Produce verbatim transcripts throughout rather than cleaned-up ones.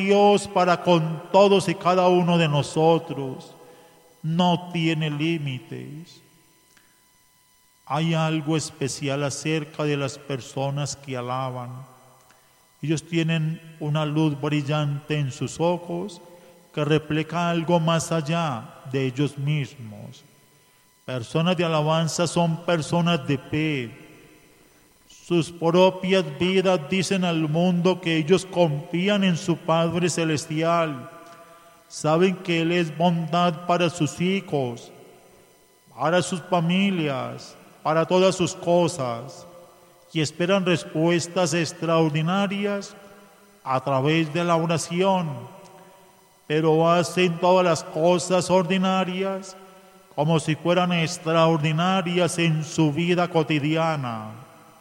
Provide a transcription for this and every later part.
Dios para con todos y cada uno de nosotros no tiene límites. Hay algo especial acerca de las personas que alaban. Ellos tienen una luz brillante en sus ojos que refleja algo más allá de ellos mismos. Personas de alabanza son personas de fe. Sus propias vidas dicen al mundo que ellos confían en su Padre Celestial. Saben que Él es bondad para sus hijos, para sus familias, para todas sus cosas, y esperan respuestas extraordinarias a través de la oración, pero hacen todas las cosas ordinarias como si fueran extraordinarias en su vida cotidiana.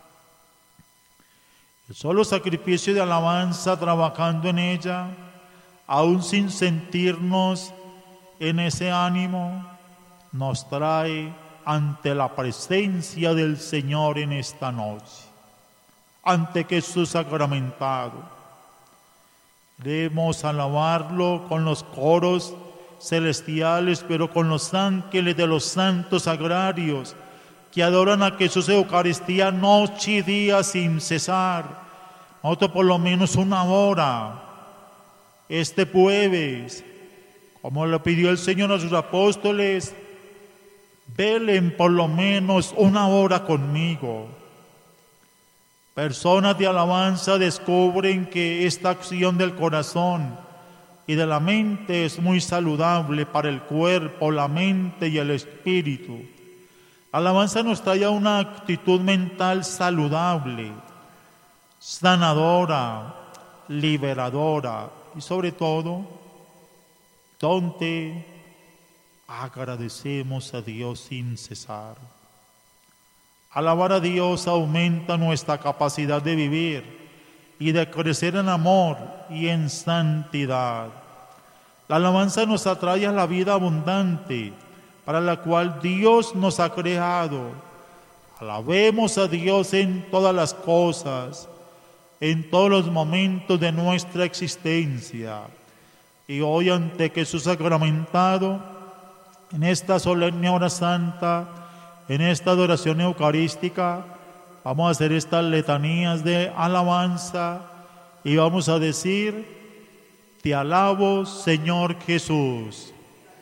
El solo sacrificio de alabanza trabajando en ella, aún sin sentirnos en ese ánimo, nos trae ante la presencia del Señor en esta noche, ante Jesús sacramentado. Queremos alabarlo con los coros celestiales, pero con los ángeles de los santos sagrarios que adoran a Jesús Eucaristía noche y día sin cesar. Nosotros por lo menos una hora este jueves, como le pidió el Señor a sus apóstoles, velen por lo menos una hora conmigo. Personas de alabanza descubren que esta acción del corazón y de la mente es muy saludable para el cuerpo, la mente y el espíritu. La alabanza nos trae a una actitud mental saludable, sanadora, liberadora y sobre todo, donde agradecemos a Dios sin cesar. Alabar a Dios aumenta nuestra capacidad de vivir y de crecer en amor y en santidad. La alabanza nos atrae a la vida abundante para la cual Dios nos ha creado. Alabemos a Dios en todas las cosas, en todos los momentos de nuestra existencia. Y hoy ante Jesús sacramentado, en esta solemne hora santa, en esta adoración eucarística, vamos a hacer estas letanías de alabanza y vamos a decir: te alabo, Señor Jesús.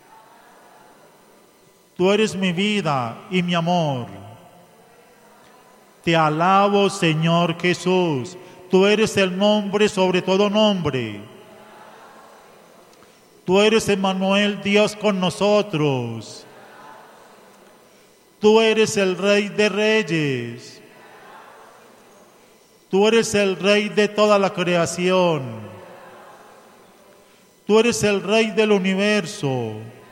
Tú eres mi vida y mi amor. Te alabo, Señor Jesús. Tú eres el nombre sobre todo nombre. Tú eres Emmanuel, Dios con nosotros. Tú eres el Rey de Reyes. Tú eres el Rey de toda la creación. Tú eres el Rey del universo.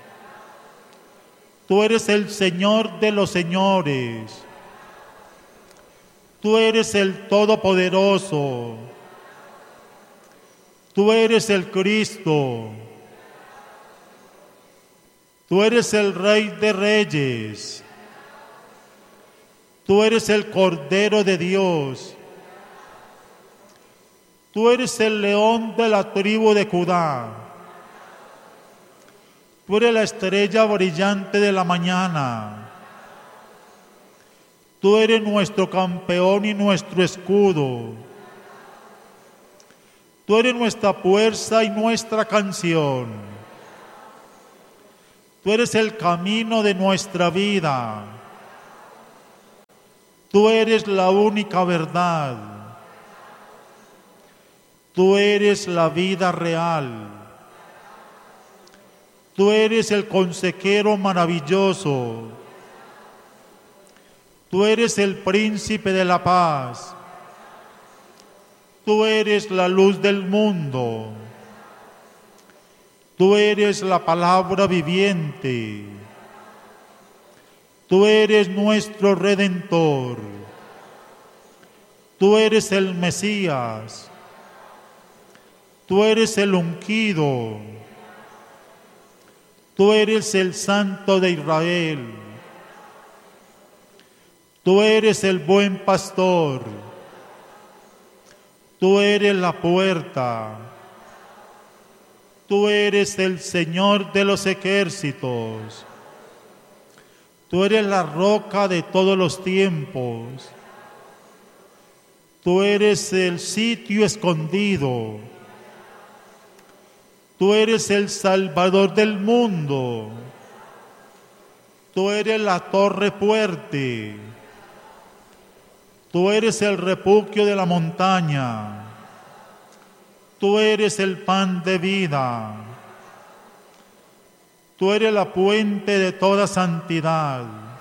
Tú eres el Señor de los señores. Tú eres el Todopoderoso. Tú eres el Cristo. Tú eres el Rey de Reyes. Tú eres el Cordero de Dios. Tú eres el León de la tribu de Judá. Tú eres la estrella brillante de la mañana. Tú eres nuestro campeón y nuestro escudo. Tú eres nuestra fuerza y nuestra canción. Tú eres el camino de nuestra vida. Tú eres la única verdad. Tú eres la vida real. Tú eres el consejero maravilloso. Tú eres el príncipe de la paz. Tú eres la luz del mundo. Tú eres la palabra viviente. Tú eres nuestro Redentor. Tú eres el Mesías. Tú eres el ungido. Tú eres el Santo de Israel. Tú eres el buen pastor. Tú eres la puerta. Tú eres el Señor de los ejércitos. Tú eres la roca de todos los tiempos. Tú eres el sitio escondido. Tú eres el Salvador del mundo. Tú eres la torre fuerte. Tú eres el refugio de la montaña. Tú eres el pan de vida. Tú eres la fuente de toda santidad.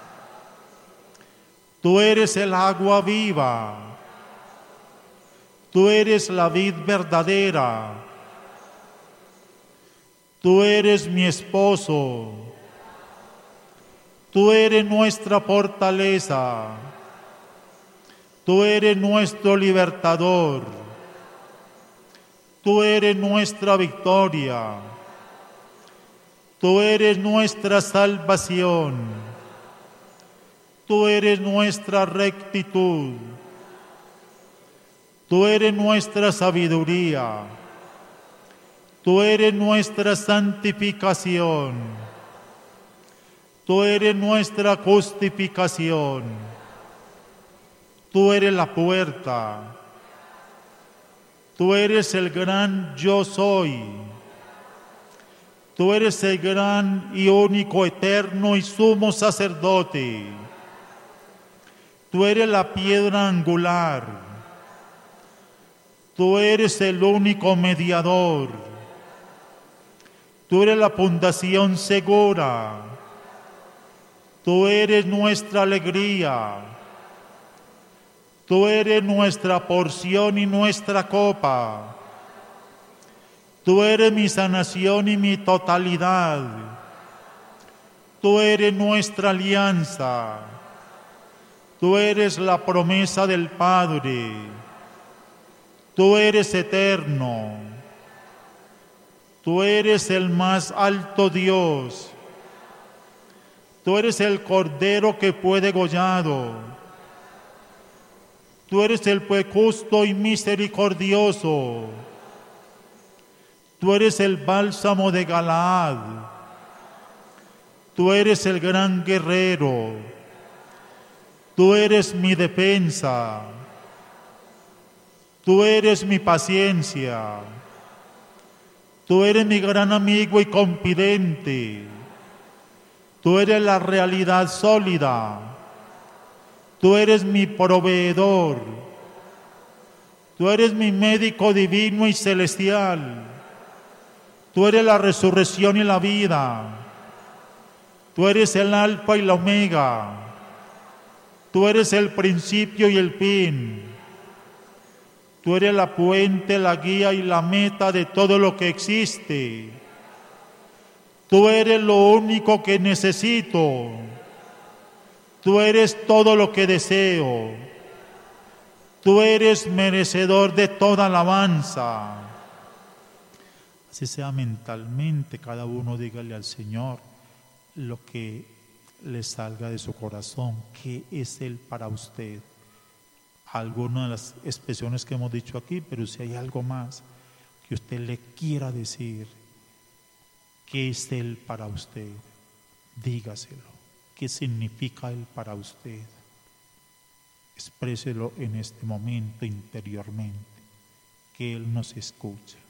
Tú eres el agua viva. Tú eres la vid verdadera. Tú eres mi esposo. Tú eres nuestra fortaleza. Tú eres nuestro libertador. Tú eres nuestra victoria. Tú eres nuestra salvación. Tú eres nuestra rectitud. Tú eres nuestra sabiduría. Tú eres nuestra santificación. Tú eres nuestra justificación. Tú eres la puerta. Tú eres el gran yo soy. Tú eres el gran y único, eterno y sumo sacerdote. Tú eres la piedra angular. Tú eres el único mediador. Tú eres la fundación segura. Tú eres nuestra alegría. Tú eres nuestra porción y nuestra copa. Tú eres mi sanación y mi totalidad. Tú eres nuestra alianza. Tú eres la promesa del Padre. Tú eres eterno. Tú eres el más alto Dios. Tú eres el Cordero que fue degollado. Tú eres el juez justo y misericordioso. Tú eres el bálsamo de Galaad. Tú eres el gran guerrero. Tú eres mi defensa. Tú eres mi paciencia. Tú eres mi gran amigo y confidente. Tú eres la realidad sólida. Tú eres mi proveedor. Tú eres mi médico divino y celestial. Tú eres la resurrección y la vida. Tú eres el alfa y la omega. Tú eres el principio y el fin. Tú eres la fuente, la guía y la meta de todo lo que existe. Tú eres lo único que necesito. Tú eres todo lo que deseo. Tú eres merecedor de toda alabanza. Así sea mentalmente, cada uno dígale al Señor lo que le salga de su corazón. ¿Qué es Él para usted? Algunas de las expresiones que hemos dicho aquí, pero si hay algo más que usted le quiera decir, ¿qué es Él para usted? Dígaselo. ¿Qué significa Él para usted? Expréselo en este momento interiormente, que Él nos escuche.